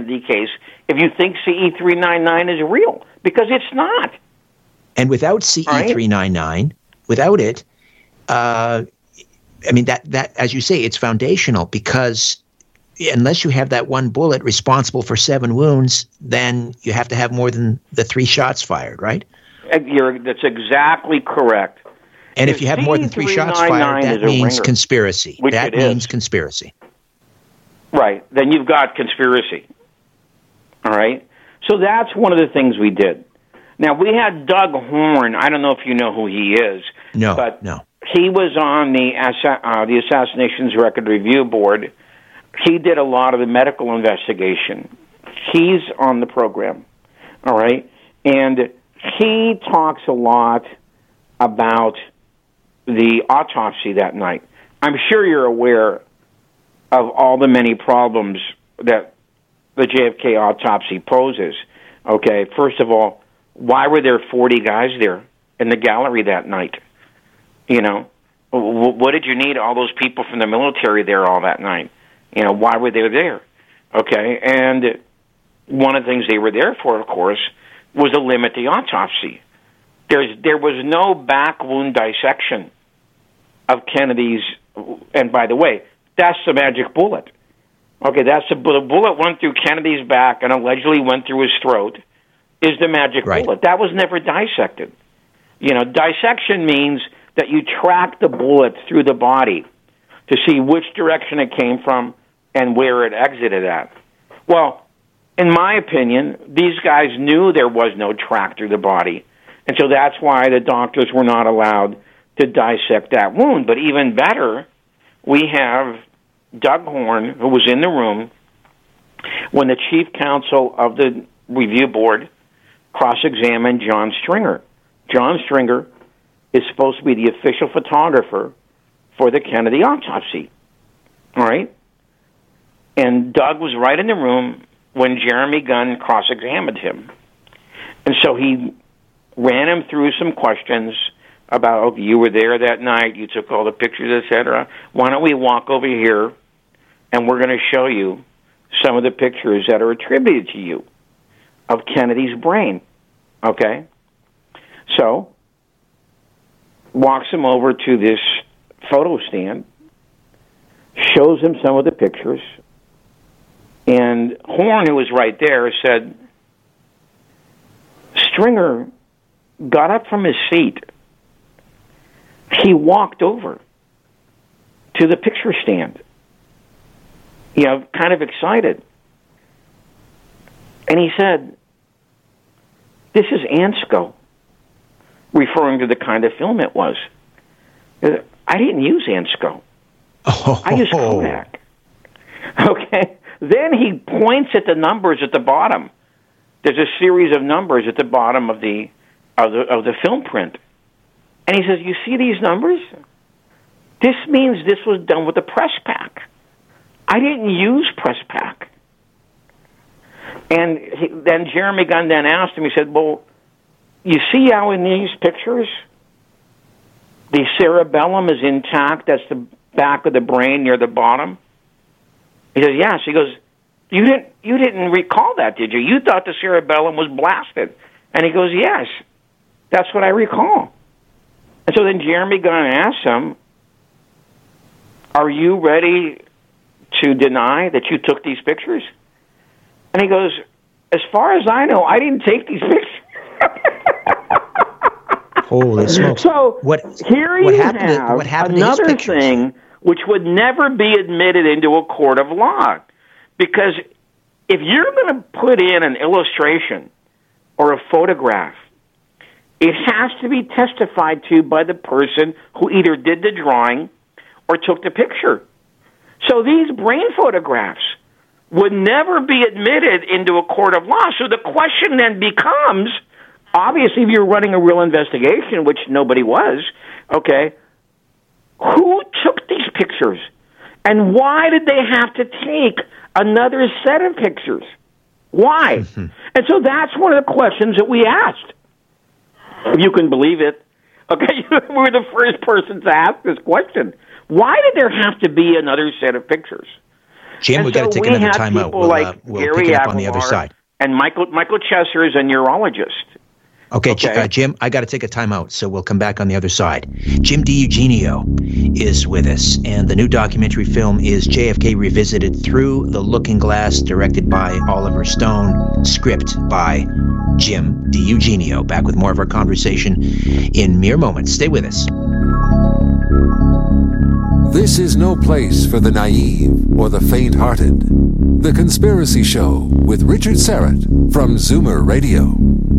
Kennedy case if you think CE-399 is real, because it's not. And without CE-399, without it, I mean, that as you say, it's foundational, because unless you have that one bullet responsible for 7 wounds, then you have to have more than the 3 shots fired, right? That's exactly correct. And if you have more than 3 shots fired, that means conspiracy. That means conspiracy. Right. Then you've got conspiracy. All right? So that's one of the things we did. Now, we had Doug Horn. I don't know if you know who he is. No. He was on the Assassinations Record Review Board. He did a lot of the medical investigation. He's on the program. All right? And he talks a lot about the autopsy that night. I'm sure you're aware of all the many problems that the JFK autopsy poses. Okay, first of all, why were there 40 guys there in the gallery that night? You know, what did you need all those people from the military there all that night? You know, why were they there? Okay, and one of the things they were there for, of course, was to limit the autopsy. There was no back wound dissection of Kennedy's, and by the way, that's the magic bullet. Okay, that's the bullet went through Kennedy's back and allegedly went through his throat, is the magic bullet. That was never dissected. You know, dissection means that you track the bullet through the body to see which direction it came from and where it exited at. Well, in my opinion, these guys knew there was no track through the body, and so that's why the doctors were not allowed to dissect that wound. But even better, we have Doug Horn, who was in the room when the chief counsel of the review board cross-examined John Stringer. John Stringer is supposed to be the official photographer for the Kennedy autopsy. All right? And Doug was right in the room when Jeremy Gunn cross-examined him. And so he ran him through some questions about, okay, you were there that night, you took all the pictures, etc. Why don't we walk over here, and we're going to show you some of the pictures that are attributed to you of Kennedy's brain, okay? So, walks him over to this photo stand, shows him some of the pictures, and Horn, who was right there, said, Stringer got up from his seat. He walked over to the picture stand, you know, kind of excited. And he said, this is Ansco, referring to the kind of film it was. I didn't use Ansco. I used Kodak. Okay? Then he points at the numbers at the bottom. There's a series of numbers at the bottom of the film print. And he says, you see these numbers? This means this was done with a press pack. I didn't use press pack. And then Jeremy Gunn then asked him, he said, well, you see how in these pictures the cerebellum is intact? That's the back of the brain near the bottom. He says, yes. He goes, you didn't recall that, did you? You thought the cerebellum was blasted. And he goes, yes, that's what I recall. And so then Jeremy Gunn asks him, are you ready to deny that you took these pictures? And he goes, as far as I know, I didn't take these pictures. Holy smokes. So here you have another thing which would never be admitted into a court of law. Because if you're going to put in an illustration or a photograph, it has to be testified to by the person who either did the drawing or took the picture. So these brain photographs would never be admitted into a court of law. So the question then becomes, obviously, if you're running a real investigation, which nobody was, okay, who took these pictures? And why did they have to take another set of pictures? Why? Mm-hmm. And so that's one of the questions that we asked. If you can believe it. Okay, we were the first person to ask this question. Why did there have to be another set of pictures? Jim, we've got to take another time out. We'll pick it up on the other side. And Michael Chesser is a neurologist. Okay. Jim, I got to take a time out, so we'll come back on the other side. Jim DiEugenio is with us, and the new documentary film is JFK Revisited Through the Looking Glass, directed by Oliver Stone, script by Jim DiEugenio. Back with more of our conversation in mere moments. Stay with us. This is no place for the naive or the faint-hearted. The Conspiracy Show with Richard Syrett from Zoomer Radio.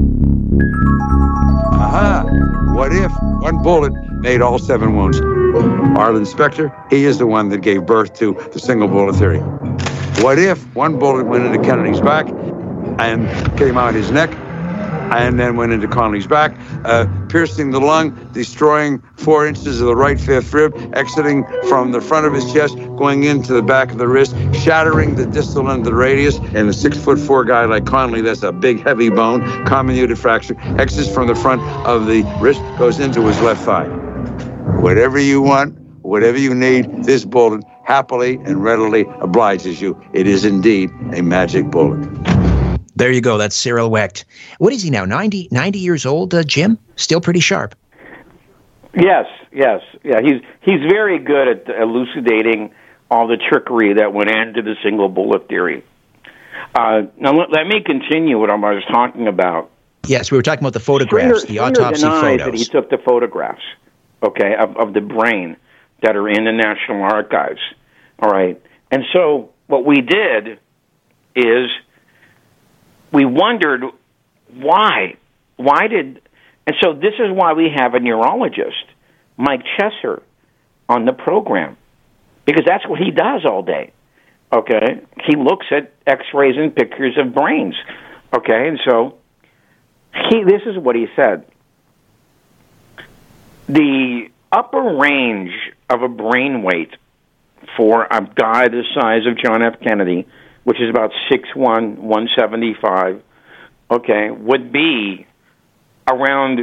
Aha! What if one bullet made all 7 wounds? Arlen Specter, he is the one that gave birth to the single bullet theory. What if one bullet went into Kennedy's back and came out his neck, and then went into Connolly's back, piercing the lung, destroying 4 inches of the right fifth rib, exiting from the front of his chest, going into the back of the wrist, shattering the distal end of the radius, and a 6'4" guy like Connolly, that's a big, heavy bone, comminuted fracture, exits from the front of the wrist, goes into his left thigh. Whatever you want, whatever you need, this bullet happily and readily obliges you. It is indeed a magic bullet. There you go. That's Cyril Wecht. What is he now, 90 years old, Jim? Still pretty sharp. Yes. Yeah, he's very good at elucidating all the trickery that went into the single bullet theory. Now, let me continue what I was talking about. Yes, we were talking about the photographs, the autopsy denies photos. That he took the photographs, okay, of the brain that are in the National Archives. All right. And so what we did is we wondered why. And so this is why we have a neurologist, Mike Chesser, on the program, because that's what he does all day. Okay, he looks at X-rays and pictures of brains. Okay, and so this is what he said: the upper range of a brain weight for a guy the size of John F. Kennedy, which is about 6'1", 175, okay, would be around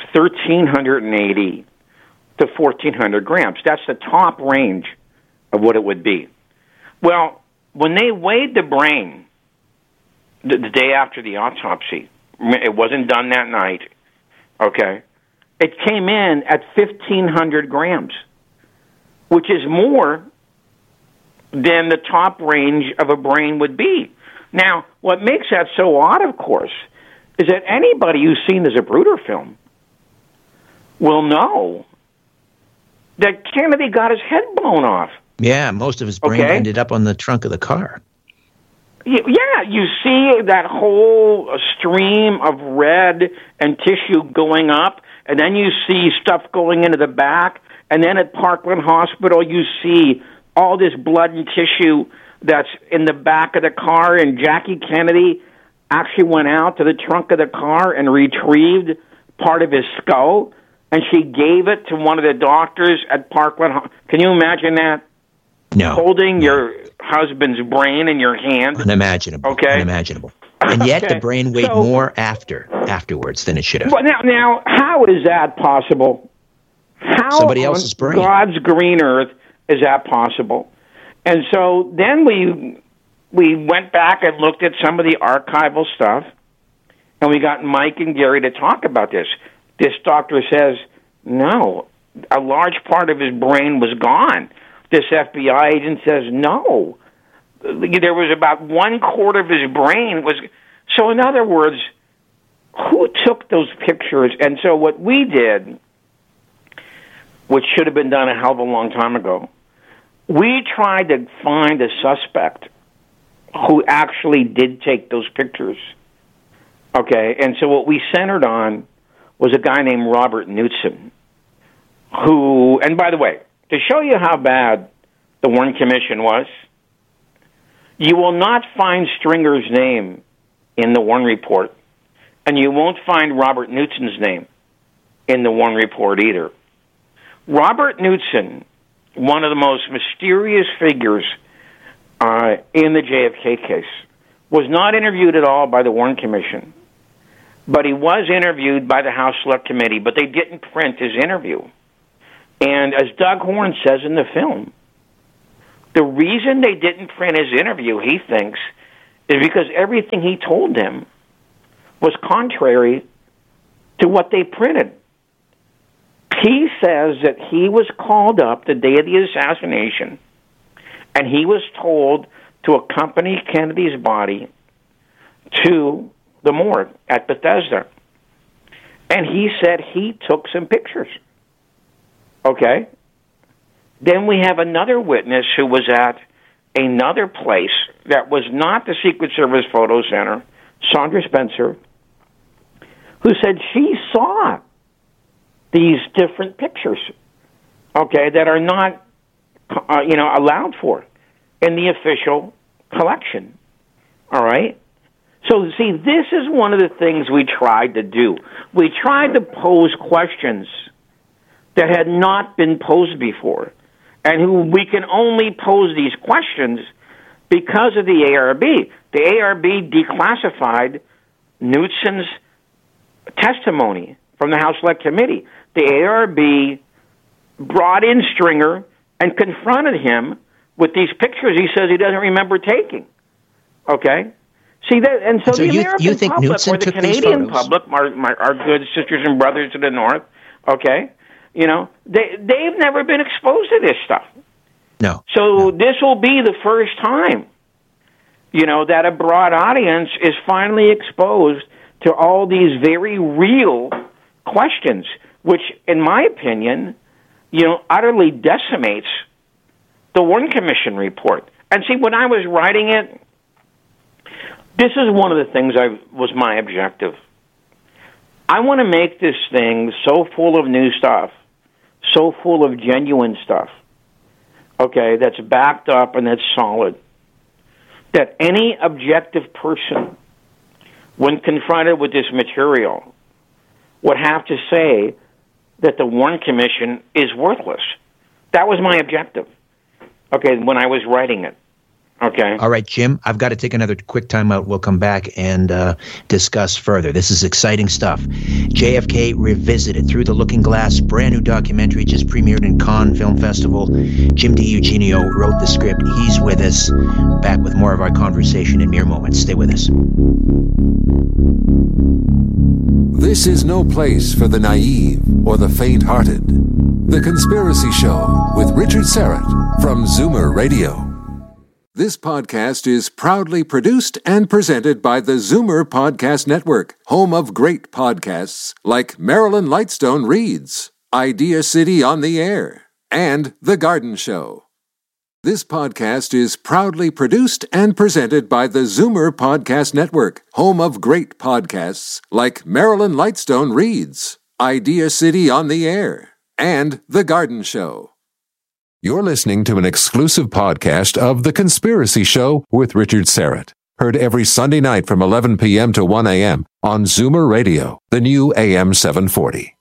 1,380 to 1,400 grams. That's the top range of what it would be. Well, when they weighed the brain the day after the autopsy, it wasn't done that night, okay, it came in at 1,500 grams, which is more than the top range of a brain would be. Now, what makes that so odd, of course, is that anybody who's seen the Zapruder film will know that Kennedy got his head blown off. Yeah, most of his brain ended up on the trunk of the car. Yeah, you see that whole stream of red and tissue going up, and then you see stuff going into the back, and then at Parkland Hospital you see all this blood and tissue that's in the back of the car, and Jackie Kennedy actually went out to the trunk of the car and retrieved part of his skull, and she gave it to one of the doctors at Parkland. Can you imagine that? No. Holding your husband's brain in your hand? Unimaginable. Okay. Unimaginable. And yet the brain weighed more afterwards than it should have. Well, now, how is that possible? How somebody else's brain? God's green earth is that possible? And so then we went back and looked at some of the archival stuff, and we got Mike and Gary to talk about this. This doctor says, no, a large part of his brain was gone. This FBI agent says, no. There was about 1/4 of his brain was... So in other words, who took those pictures? And so what we did, which should have been done a hell of a long time ago, we tried to find a suspect who actually did take those pictures. Okay, and so what we centered on was a guy named Robert Knutson, who, and by the way, to show you how bad the Warren Commission was, you will not find Stringer's name in the Warren Report, and you won't find Robert Knutson's name in the Warren Report either. Robert Knutson, one of the most mysterious figures in the JFK case, was not interviewed at all by the Warren Commission, but he was interviewed by the House Select Committee, but they didn't print his interview. And as Doug Horne says in the film, The reason they didn't print his interview, he thinks, is because everything he told them was contrary to what they printed. He says that he was called up the day of the assassination, and he was told to accompany Kennedy's body to the morgue at Bethesda. And he said he took some pictures. Okay? Then we have another witness who was at another place that was not the Secret Service Photo Center, Sandra Spencer, who said she saw these different pictures, okay, that are not, allowed for in the official collection. All right? So, see, this is one of the things we tried to do. We tried to pose questions that had not been posed before, and who we can only pose these questions because of the ARB. The ARB declassified Knudsen's testimony from the House Select Committee. The ARB brought in Stringer and confronted him with these pictures he says he doesn't remember taking. Okay? See that, and so the American think public Knudsen or the took these Canadian photos? public, our good sisters and brothers to the north, okay, they've never been exposed to this stuff. No. So this will be the first time, that a broad audience is finally exposed to all these very real questions, which, in my opinion, utterly decimates the Warren Commission report. And see, when I was writing it, this is one of the things was my objective. I want to make this thing so full of new stuff, so full of genuine stuff, okay, that's backed up and that's solid, that any objective person, when confronted with this material, would have to say that the Warren Commission is worthless. That was my objective, okay, when I was writing it. Okay. All right, Jim, I've got to take another quick time out. We'll come back and discuss further. This is exciting stuff. JFK Revisited, Through the Looking Glass, brand new documentary, just premiered in Cannes Film Festival. Jim DiEugenio wrote the script. He's with us. Back with more of our conversation in mere moments. Stay with us. This is no place for the naive or the faint-hearted. The Conspiracy Show with Richard Syrett from Zoomer Radio. This podcast is proudly produced and presented by the Zoomer Podcast Network, home of great podcasts like Marilyn Lightstone Reads, Idea City on the Air, and The Garden Show. This podcast is proudly produced and presented by the Zoomer Podcast Network, home of great podcasts like Marilyn Lightstone Reads, Idea City on the Air, and The Garden Show. You're listening to an exclusive podcast of The Conspiracy Show with Richard Syrett. Heard every Sunday night from 11 p.m. to 1 a.m. on Zoomer Radio, the new AM 740.